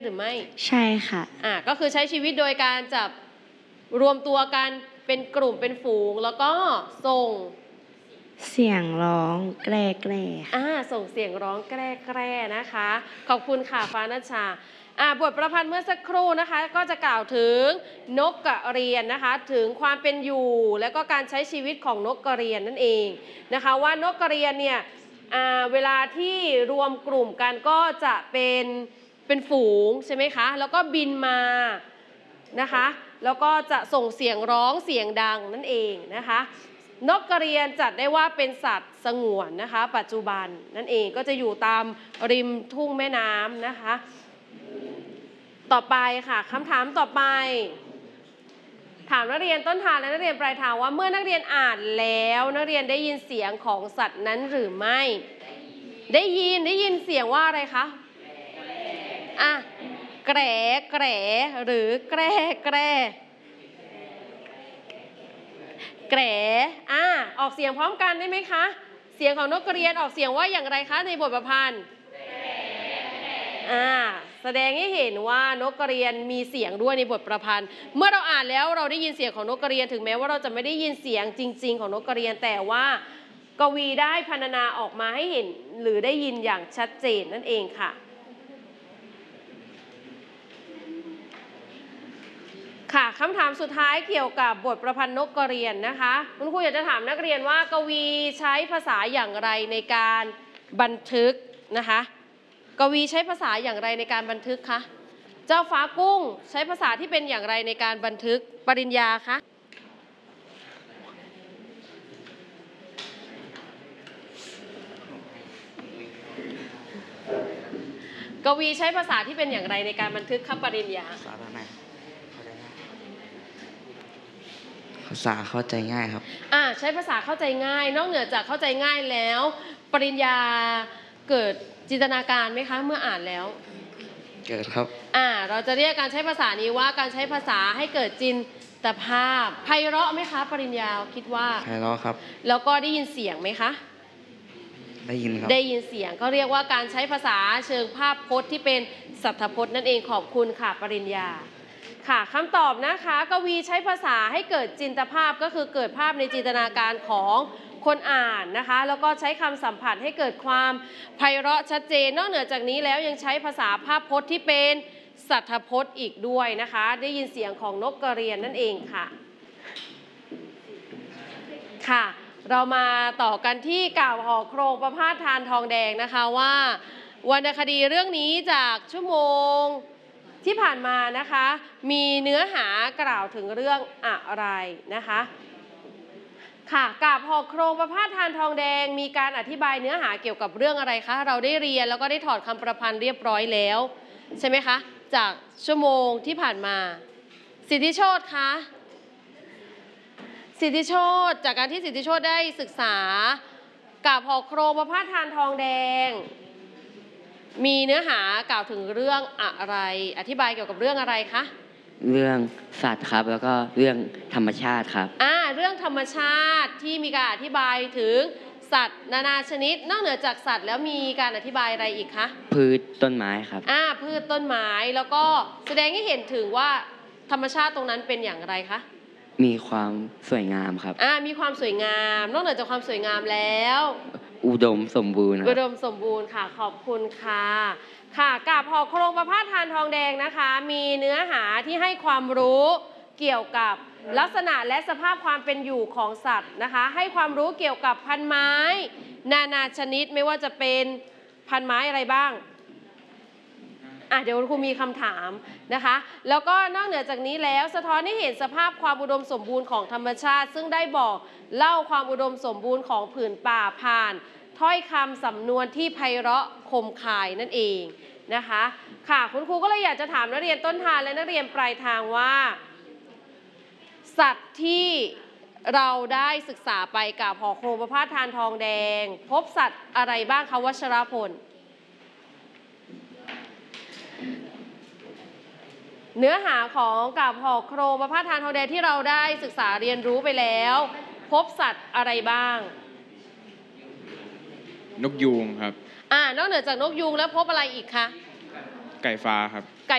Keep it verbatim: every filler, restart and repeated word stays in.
หรือไม่ใช่ค่ะอ่าก็คือใช้ชีวิตโดยการจับรวมตัวกันเป็นกลุ่มเป็นฝูงแล้วก็ส่งเสียงร้องแกร่แกร่อ่าส่งเสียงร้องแกร่แกร่นะคะขอบคุณค่ะฟ้านัชชาอ่าบทประพันธ์เมื่อสักครู่นะคะก็จะกล่าวถึงนกกระเรียนนะคะถึงความเป็นอยู่และก็การใช้ชีวิตของนกกระเรียนนั่นเองนะคะว่านกกระเรียนเนี่ยอ่าเวลาที่รวมกลุ่มกันก็จะเป็นเป็นฝูงใช่ไหมคะแล้วก็บินมานะคะแล้วก็จะส่งเสียงร้องเสียงดังนั่นเองนะคะนกกระเรียนจัดได้ว่าเป็นสัตว์สงวนนะคะปัจจุบันนั่นเองก็จะอยู่ตามริมทุ่งแม่น้ำนะคะต่อไปค่ะคำถามต่อไปถามนักเรียนต้นทางและนักเรียนปลายทางว่าเมื่อนักเรียนอ่านแล้วนักเรียนได้ยินเสียงของสัตว์นั้นหรือไม่ได้ยินได้ยินเสียงว่าอะไรคะอ่ะแกร่แกร่หรือแกร่แกร่แกร่อ่ะออกเสียงพร้อมกันได้ไหมคะเสียงของนกกระเรียนออกเสียงว่าอย่างไรคะในบทประพันธ์อ่าแสดงให้เห็นว่านกกระเรียนมีเสียงด้วยในบทประพันธ์เมื่อเราอ่านแล้วเราได้ยินเสียงของนกกระเรียนถึงแม้ว่าเราจะไม่ได้ยินเสียงจริงๆของนกกระเรียนแต่ว่ากวีได้พรรณนาออกมาให้เห็นหรือได้ยินอย่างชัดเจนนั่นเองค่ะค่ะคำถามสุดท้ายเกี่ยวกับบทประพันธ์นกกระเรียนนะคะคุณครูอยากจะถามนักเรียนว่ากวีใช้ภาษาอย่างไรในการบันทึกนะคะกวีใช้ภาษาอย่างไรในการบันทึกคะเจ้าฟ้ากุ้งใช้ภาษาที่เป็นอย่างไรในการบันทึกปริญญาคะกวีใช้ภาษาที่เป็นอย่างไรในการบันทึกครับปริญญาภาษาไหนภาษาเข้าใจง่ายครับอ่าใช้ภาษาเข้าใจง่ายนอกเหนือจากเข้าใจง่ายแล้วปริญญาเกิดจินตนาการไหมคะเมื่ออ่านแล้วเกิดครับอ่าเราจะเรียกการใช้ภาษานี้ว่าการใช้ภาษาให้เกิดจินตภาพไพเราะไหมคะปริญญาคิดว่าไพเราะครับแล้วก็ได้ยินเสียงไหมคะได้ยินครับได้ยินเสียงก็เรียกว่าการใช้ภาษาเชิงภาพพจน์ที่เป็นสัทธพจน์นั่นเองขอบคุณค่ะปริญญาค่ะคำตอบนะคะกวีใช้ภาษาให้เกิดจินตภาพก็คือเกิดภาพในจินตนาการของคนอ่านนะคะแล้วก็ใช้คำสัมผัสให้เกิดความไพเราะชัดเจนนอกเหนือจากนี้แล้วยังใช้ภาษาภาพพจน์ที่เป็นสัทธพจน์อีกด้วยนะคะได้ยินเสียงของนกกระเรียนนั่นเองค่ะค่ะเรามาต่อกันที่กล่าวห่อโครงประพาสทานทองแดงนะคะว่าวรรณคดีเรื่องนี้จากชั่วโมงที่ผ่านมานะคะมีเนื้อหากล่าวถึงเรื่องอะไรนะคะค่ะกล่าวห่อโครงประพาสทานทองแดงมีการอธิบายเนื้อหาเกี่ยวกับเรื่องอะไรคะเราได้เรียนแล้วก็ได้ถอดคำประพันธ์เรียบร้อยแล้วใช่ไหมคะจากชั่วโมงที่ผ่านมาสิทธิโชติคะสิทธิโชติจากการที่สิทธิโชติได้ศึกษากล่าวห่อโครงประพาสทานทองแดงมีเนื้อหากล่าวถึงเรื่องอะไรอธิบายเกี่ยวกับเรื่องอะไรคะเรื่องสัตว์ครับแล้วก็เรื่องธรรมชาติครับอ่าเรื่องธรรมชาติที่มีการอธิบายถึงสัตว์นานาชนิดนอกเหนือจากสัตว์แล้วมีการอธิบายอะไรอีกคะพืชต้นไม้ครับอ่าพืชต้นไม้แล้วก็แสดงให้เห็นถึงว่าธรรมชาติตรงนั้นเป็นอย่างไรคะมีความสวยงามครับอ่ามีความสวยงามนอกเหนือจากความสวยงามแล้วอุดมสมบูรณ์อุดมสมบูรณ์ค่ะขอบคุณค่ะค่ะกาบห่อโครงประพาสทานทองแดงนะคะมีเนื้อหาที่ให้ความรู้เกี่ยวกับลักษณะและสภาพความเป็นอยู่ของสัตว์นะคะให้ความรู้เกี่ยวกับพันไม้นานาชนิดไม่ว่าจะเป็นพันไม้อะไรบ้างอ่ะเดี๋ยวคุณครูมีคำถามนะคะแล้วก็นอกเหนือจากนี้แล้วสะท้อนให้เห็นสภาพความอุดมสมบูรณ์ของธรรมชาติซึ่งได้บอกเล่าความอุดมสมบูรณ์ของผืนป่าผ่านถ้อยคำสำนวนที่ไพเราะคมคายนั่นเองนะคะค่ะคุณครูก็เลยอยากจะถามนักเรียนต้นทางและนักเรียนปลายทางว่าสัตว์ที่เราได้ศึกษาไปกับห่อโครงประพาสทานทองแดงพบสัตว์อะไรบ้างคะวัชรพลเนื้อหาของกับห่อโครงประพาสทานทองแดงที่เราได้ศึกษาเรียนรู้ไปแล้วพบสัตว์อะไรบ้างนกยูงครับอ่านอกเหนือจากนกยูงแล้วพบอะไรอีกคะไก่ฟ้าครับ